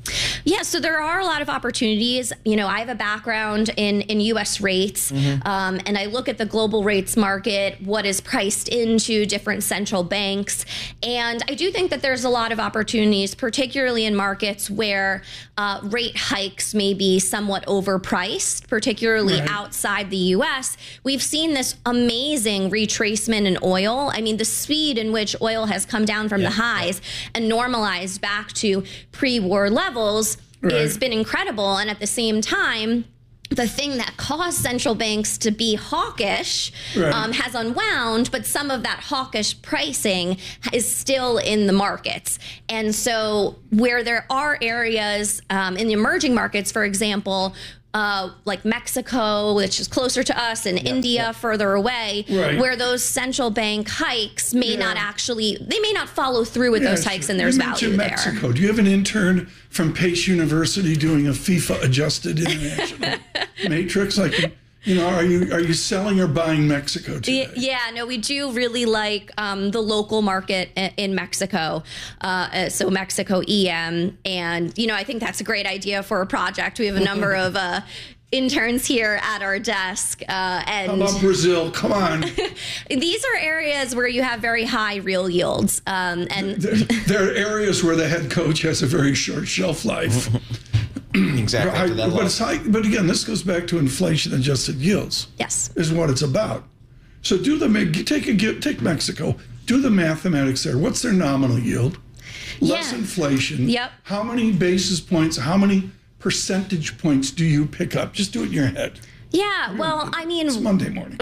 Yeah, so there are a lot of opportunities. You know, I have a background in, in U S rates, mm-hmm. um, and I look at the global rates market, what is priced into different central banks. And I do think that there's a lot of opportunities, particularly in markets where uh, rate hikes may be somewhat overpriced, particularly right. outside the U S. We've seen this amazing retracement in oil. I mean, the speed in which oil has come down from yeah. the highs and normalized back to pre-war levels right. has been incredible. And at the same time, the thing that caused central banks to be hawkish right. um, has unwound, but some of that hawkish pricing is still in the markets. And so where there are areas um, in the emerging markets, for example, Uh, like Mexico, which is closer to us, and yep, India yep. further away, right. where those central bank hikes may yeah. not actually, they may not follow through with yeah, those hikes, and there's value there. Mexico. Do you have an intern from Pace University doing a FIFA adjusted international matrix? Like, you know, are you are you selling or buying Mexico today? Yeah, no, we do really like um, the local market in Mexico. Uh, so Mexico E M, and you know, I think that's a great idea for a project. We have a number of uh, interns here at our desk, uh, and how about Brazil? Come on. These are areas where you have very high real yields, um, and there, there are areas where the head coach has a very short shelf life. Exactly. Right, that but, it's high, but again, this goes back to inflation-adjusted yields. Yes, is what it's about. So do the take a take Mexico. Do the mathematics there. What's their nominal yield? Less yeah. inflation. Yep. How many basis points? How many percentage points do you pick up? Just do it in your head. Yeah, well, I mean... It's Monday morning.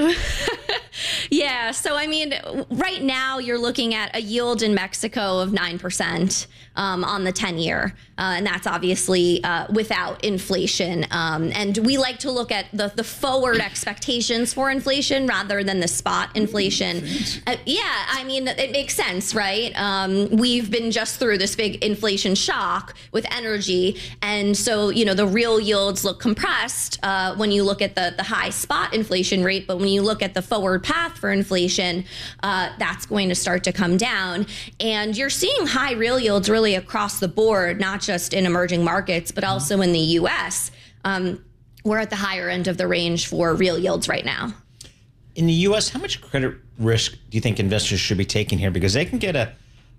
Yeah, so I mean, right now you're looking at a yield in Mexico of nine percent um, on the ten-year, uh, and that's obviously uh, without inflation. Um, and we like to look at the, the forward expectations for inflation rather than the spot inflation. Uh, yeah, I mean, it makes sense, right? Um, we've been just through this big inflation shock with energy, and so, you know, the real yields look compressed uh, when you look at the, the high spot inflation rate, but when you look at the forward path for inflation, uh, that's going to start to come down. And you're seeing high real yields really across the board, not just in emerging markets, but also in the U S. Um, we're at the higher end of the range for real yields right now. In the U S, how much credit risk do you think investors should be taking here? Because they can get a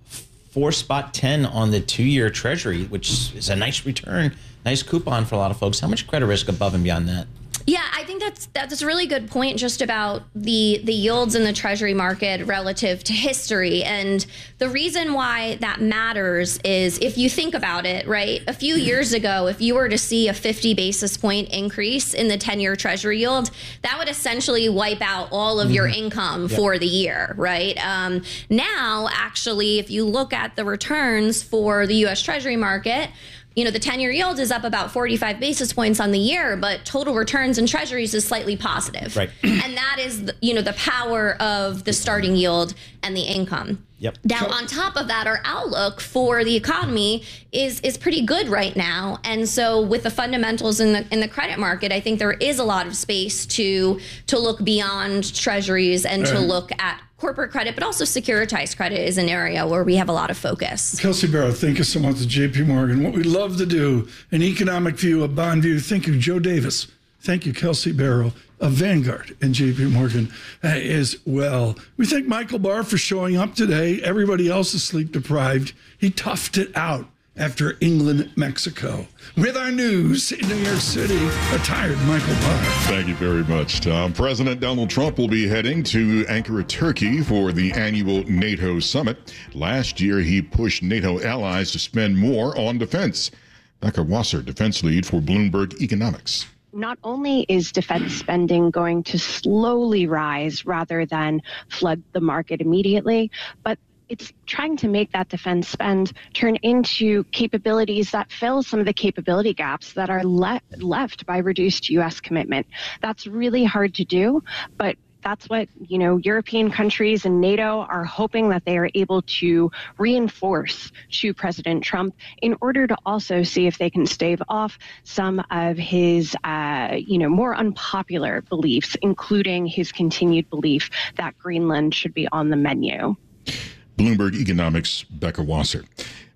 four spot ten on the two-year Treasury, which is a nice return, nice coupon for a lot of folks. How much credit risk above and beyond that? Yeah, I think that's that's a really good point just about the the yields in the Treasury market relative to history. And the reason why that matters is if you think about it, right? A few years ago, if you were to see a fifty basis point increase in the ten-year Treasury yield, that would essentially wipe out all of mm-hmm. your income yep. for the year, right? Um, now, actually, if you look at the returns for the U S Treasury market, you know, the ten-year yield is up about forty-five basis points on the year, but total returns in treasuries is slightly positive. Right. And that is, the, you know, the power of the starting yield and the income. Yep. Now, on top of that, our outlook for the economy is is pretty good right now. And so with the fundamentals in the in the credit market, I think there is a lot of space to to look beyond treasuries and to look at corporate credit, but also securitized credit is an area where we have a lot of focus. Kelsey Barrow, thank you so much to J P Morgan. What we love to do, an economic view, a bond view. Thank you, Joe Davis. Thank you, Kelsey Barrow of Vanguard and J P Morgan uh, as well. We thank Michael Barr for showing up today. Everybody else is sleep deprived. He toughed it out after England, Mexico. With our news in New York City, a tired Michael Barr. Thank you very much, Tom. President Donald Trump will be heading to Ankara, Turkey for the annual NATO summit. Last year, he pushed NATO allies to spend more on defense. Becca Wasser, defense lead for Bloomberg Economics. Not only is defense spending going to slowly rise rather than flood the market immediately, but it's trying to make that defense spend turn into capabilities that fill some of the capability gaps that are le- left by reduced U S commitment. That's really hard to do, but that's what, you know, European countries and NATO are hoping that they are able to reinforce to President Trump in order to also see if they can stave off some of his, uh, you know, more unpopular beliefs, including his continued belief that Greenland should be on the menu. Bloomberg Economics' Becca Wasser.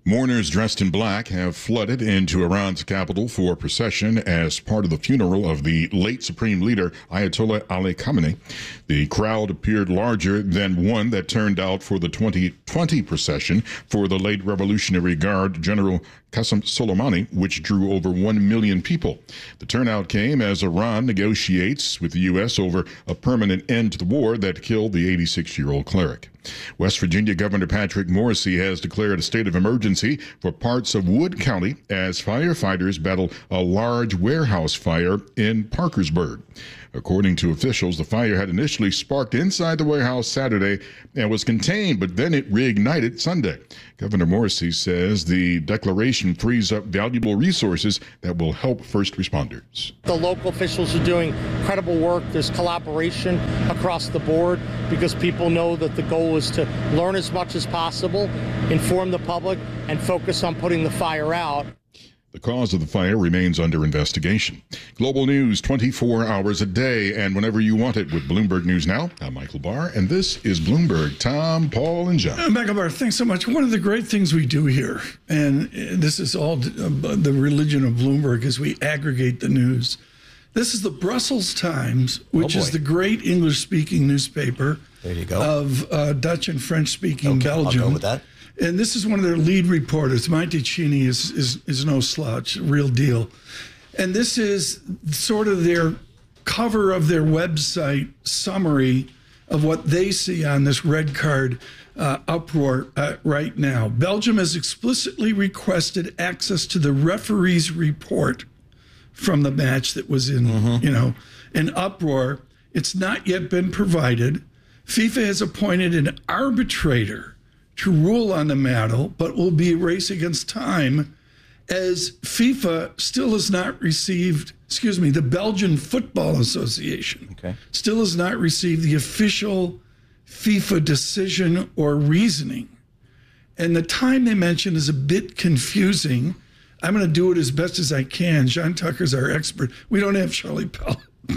Mourners dressed in black have flooded into Iran's capital for a procession as part of the funeral of the late supreme leader Ayatollah Ali Khamenei. The crowd appeared larger than one that turned out for the twenty twenty procession for the late Revolutionary Guard General Qasem Soleimani, which drew over one million people. The turnout came as Iran negotiates with the U S over a permanent end to the war that killed the eighty-six-year-old cleric. West Virginia Governor Patrick Morrisey has declared a state of emergency for parts of Wood County as firefighters battle a large warehouse fire in Parkersburg. According to officials, the fire had initially sparked inside the warehouse Saturday and was contained, but then it reignited Sunday. Governor Morrisey says the declaration frees up valuable resources that will help first responders. The local officials are doing incredible work. There's collaboration across the board because people know that the goal is to learn as much as possible, inform the public, and focus on putting the fire out. The cause of the fire remains under investigation. Global news twenty-four hours a day and whenever you want it with Bloomberg News Now. I'm Michael Barr, and this is Bloomberg. Tom, Paul, and John. Uh, Michael Barr, thanks so much. One of the great things we do here, and this is all the religion of Bloomberg, is we aggregate the news. This is the Brussels Times, which oh is the great English-speaking newspaper there you go. of uh, Dutch and French-speaking okay, Belgium. I'll go with that. And this is one of their lead reporters. Monte Cini is, is, is no slouch, real deal. And this is sort of their cover of their website summary of what they see on this red card uh, uproar uh, right now. Belgium has explicitly requested access to the referee's report from the match that was in, mm-hmm. you know, an uproar. It's not yet been provided. FIFA has appointed an arbitrator to rule on the matter, but will be a race against time as FIFA still has not received, excuse me, the Belgian Football Association okay. still has not received the official FIFA decision or reasoning. And the time they mention is a bit confusing. I'm going to do it as best as I can. John Tucker's our expert. We don't have Charlie Pell.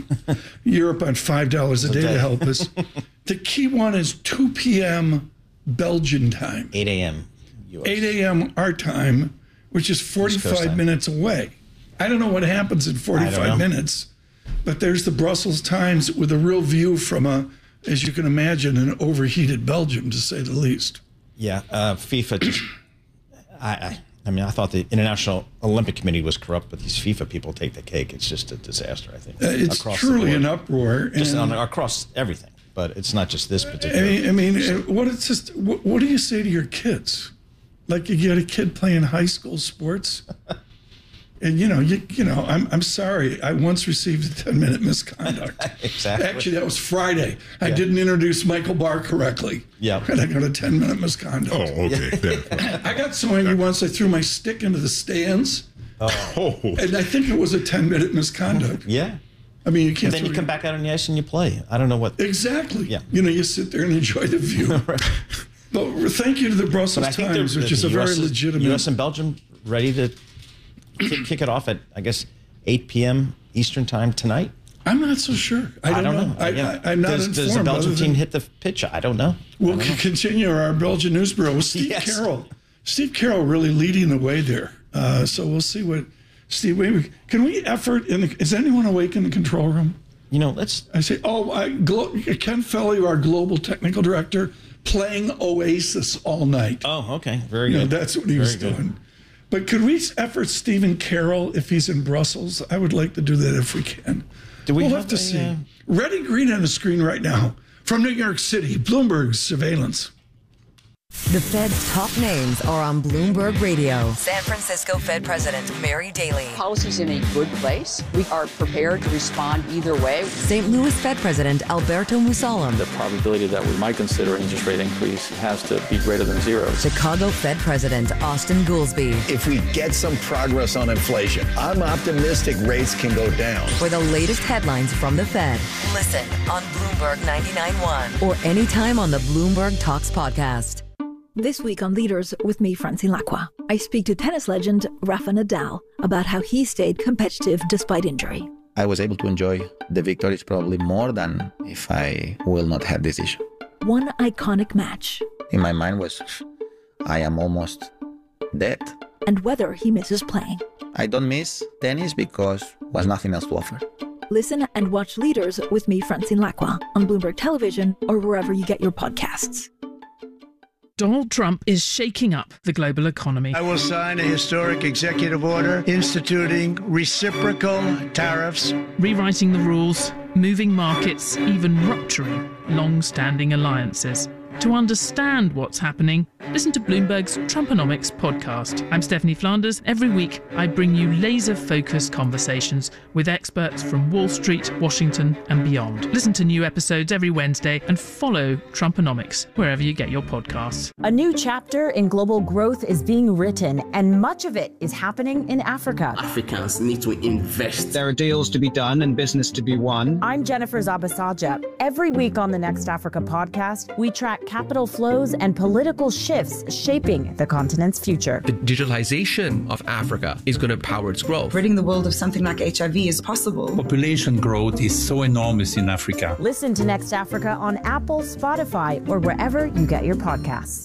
Europe on five dollars a day, day to help us. The key one is two p.m. Belgian time. eight a.m. U S. eight a.m. our time, which is forty-five minutes away. I don't know what happens in forty-five minutes, but there's the Brussels Times with a real view from a, as you can imagine, an overheated Belgium, to say the least. Yeah, uh, FIFA just, I, I, I mean, I thought the International Olympic Committee was corrupt, but these FIFA people take the cake. It's just a disaster, I think. Uh, it's truly an uproar. Just and, on, across everything. But it's not just this particular. I mean, I mean what it's just. What, what do you say to your kids? Like you get a kid playing high school sports, and you know, you you know, I'm I'm sorry. I once received a ten minute misconduct. Exactly. Actually, that was Friday. I yeah. didn't introduce Michael Barr correctly. Yeah. And I got a ten minute misconduct. Oh, okay. I got so angry once I threw my stick into the stands. Oh. And I think it was a ten minute misconduct. Yeah. I mean, you can't. And then you come back out on the ice and you play. I don't know what. Exactly. Yeah. You know, you sit there and enjoy the view. Right. But thank you to the Brussels Times, which is a very legitimate. U S and Belgium ready to kick, kick it off at, I guess, eight p.m. Eastern time tonight. I'm not so sure. I don't, I don't know. know. I, yeah. I, I'm not does, informed. Does the Belgian than, team hit the pitch? I don't know. We'll don't know. continue our Belgian news bureau with Steve yes. Carroll. Steve Carroll really leading the way there. Uh, so we'll see what Steve. Maybe can we effort? In the, is anyone awake in the control room? You know, let's. I say, oh, I, Glo- Ken Felly, our global technical director, playing Oasis all night. Oh, okay, very you good. Know, that's what he very was good. doing. But could we effort Stephen Carroll if he's in Brussels? I would like to do that if we can. Do we we'll have, have to a, see. Uh... Red and green on the screen right now from New York City. Bloomberg surveillance. The Fed's top names are on Bloomberg Radio. San Francisco Fed President Mary Daly. Policy's in a good place. We are prepared to respond either way. Saint Louis Fed President Alberto Musalem. The probability that we might consider an interest rate increase has to be greater than zero. Chicago Fed President Austin Goolsbee. If we get some progress on inflation, I'm optimistic rates can go down. For the latest headlines from the Fed, listen on Bloomberg ninety-nine point one or anytime on the Bloomberg Talks podcast. This week on Leaders with me, Francine Lacqua, I speak to tennis legend Rafa Nadal about how he stayed competitive despite injury. I was able to enjoy the victories probably more than if I will not have this issue. One iconic match. In my mind was, I am almost debt. And whether he misses playing. I don't miss tennis because was nothing else to offer. Listen and watch Leaders with me, Francine Lacqua, on Bloomberg Television or wherever you get your podcasts. Donald Trump is shaking up the global economy. I will sign a historic executive order instituting reciprocal tariffs, rewriting the rules, moving markets, even rupturing long-standing alliances. To understand what's happening, listen to Bloomberg's Trumponomics podcast. I'm Stephanie Flanders. Every week, I bring you laser-focused conversations with experts from Wall Street, Washington, and beyond. Listen to new episodes every Wednesday and follow Trumponomics wherever you get your podcasts. A new chapter in global growth is being written, and much of it is happening in Africa. Africans need to invest. There are deals to be done and business to be won. I'm Jennifer Zabasaja. Every week on the Next Africa podcast, we track capital flows and political shifts shaping the continent's future. The digitalization of Africa is going to power its growth. Ridding the world of something like H I V is possible. Population growth is so enormous in Africa. Listen to Next Africa on Apple, Spotify, or wherever you get your podcasts.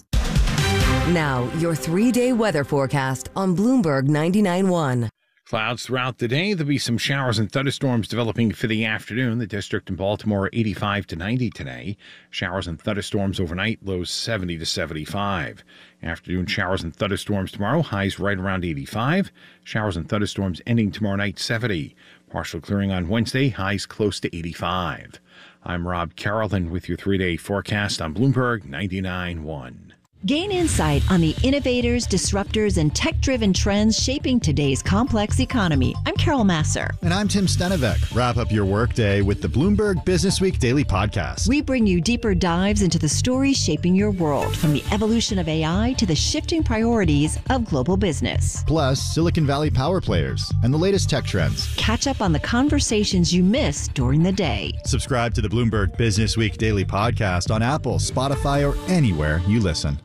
Now, your three-day weather forecast on Bloomberg ninety-nine point one. Clouds throughout the day. There'll be some showers and thunderstorms developing for the afternoon. The district in Baltimore, eighty-five to ninety today. Showers and thunderstorms overnight, lows seventy to seventy-five. Afternoon showers and thunderstorms tomorrow, highs right around eighty-five. Showers and thunderstorms ending tomorrow night, seventy. Partial clearing on Wednesday, highs close to eighty-five. I'm Rob Carrollton with your three-day forecast on Bloomberg ninety-nine point one. Gain insight on the innovators, disruptors, and tech-driven trends shaping today's complex economy. I'm Carol Masser. And I'm Tim Stenevec. Wrap up your workday with the Bloomberg Business Week Daily Podcast. We bring you deeper dives into the stories shaping your world, from the evolution of A I to the shifting priorities of global business. Plus, Silicon Valley power players and the latest tech trends. Catch up on the conversations you missed during the day. Subscribe to the Bloomberg Business Week Daily Podcast on Apple, Spotify, or anywhere you listen.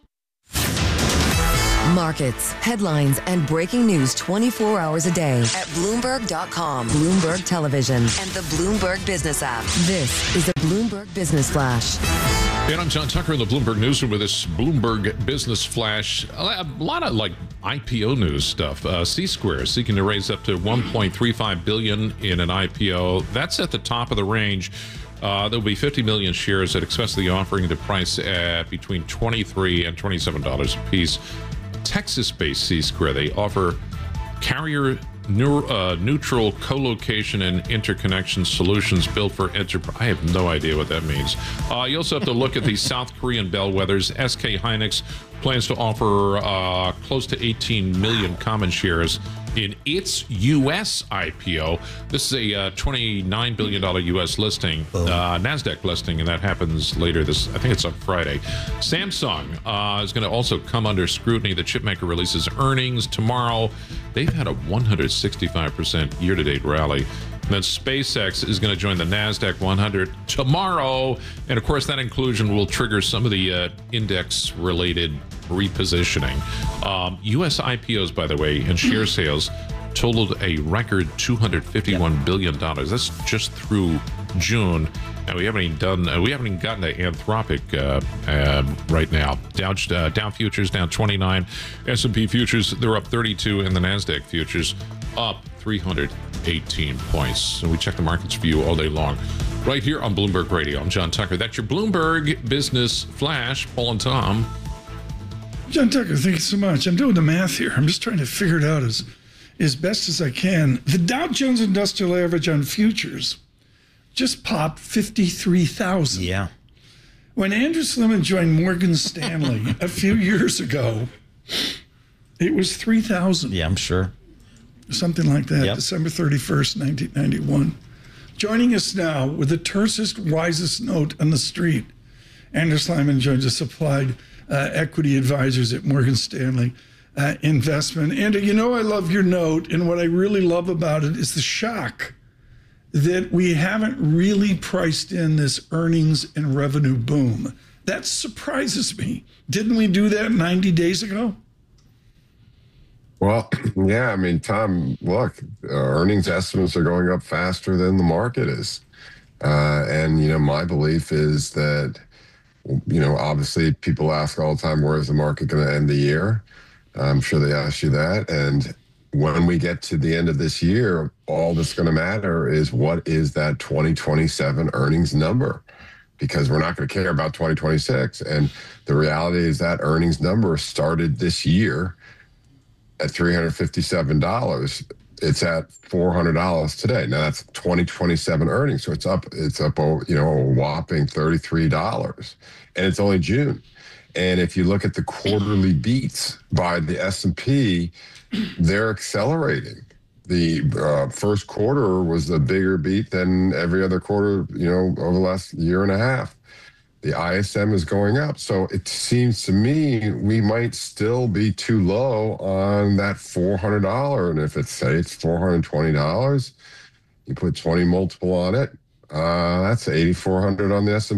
Markets, headlines, and breaking news twenty-four hours a day at Bloomberg dot com, Bloomberg Television, and the Bloomberg Business app. This is a Bloomberg Business Flash. And I'm John Tucker in the Bloomberg Newsroom with this Bloomberg Business Flash. A lot of like I P O news stuff. Uh, C-Square seeking to raise up to one point three five billion dollars in an I P O. That's at the top of the range. Uh, there'll be fifty million shares that expects the offering to price at between twenty-three and twenty-seven dollars a piece. Texas-based C-Square, they offer carrier neur- uh, neutral co-location and interconnection solutions built for enterprise. I have no idea what that means. Uh, you also have to look at the South Korean bellwethers. S K Hynix plans to offer uh, close to eighteen million common shares in its U S I P O. This is a uh, twenty-nine billion dollars U S listing, uh, NASDAQ listing, and that happens later this, I think it's on Friday. Samsung uh, is going to also come under scrutiny. The chipmaker releases earnings tomorrow. They've had a one hundred sixty-five percent year-to-date rally. And then SpaceX is going to join the NASDAQ one hundred tomorrow. And of course, that inclusion will trigger some of the uh, index-related repositioning. Um, U S I P Os, by the way, and share sales totaled a record two hundred fifty-one billion dollars. That's just through June. And we haven't even done, uh, we haven't even gotten to Anthropic uh, uh, right now. Dow, uh, Dow futures down twenty-nine. S and P futures, they're up thirty-two, and the NASDAQ futures up three hundred eighteen points. So we check the markets for you all day long. Right here on Bloomberg Radio. I'm John Tucker. That's your Bloomberg Business Flash. Paul and Tom. John Tucker, thank you so much. I'm doing the math here. I'm just trying to figure it out as, as best as I can. The Dow Jones Industrial Average on futures just popped fifty-three thousand. Yeah. When Andrew Sliman joined Morgan Stanley a few years ago, it was three thousand. Yeah, I'm sure. Something like that, yep. December thirty-first, nineteen ninety-one. Joining us now with the tersest, wisest note on the street, Andrew Sliman joins us, Applied uh, Equity Advisors at Morgan Stanley uh, Investment. Andrew, you know I love your note, and what I really love about it is the shock that we haven't really priced in this earnings and revenue boom. That surprises me. Didn't we do that ninety days ago? Well, yeah, I mean, Tom, look, uh, earnings estimates are going up faster than the market is. Uh, and, you know, my belief is that, you know, obviously people ask all the time, where is the market going to end the year? I'm sure they asked you that. And when we get to the end of this year, all that's going to matter is what is that twenty twenty-seven earnings number, because we're not going to care about twenty twenty-six. And the reality is that earnings number started this year at three hundred fifty-seven dollars. It's at four hundred dollars today. Now that's twenty twenty-seven earnings. So it's up, it's up, you know, a whopping thirty-three dollars, and it's only June. And if you look at the quarterly beats by the S and P, they're accelerating. The uh, first quarter was a bigger beat than every other quarter, you know, over the last year and a half. The I S M is going up. So it seems to me we might still be too low on that four hundred dollars. And if it's, say, it's four hundred twenty dollars, you put twenty multiple on it, uh, that's eighty-four hundred on the S and P.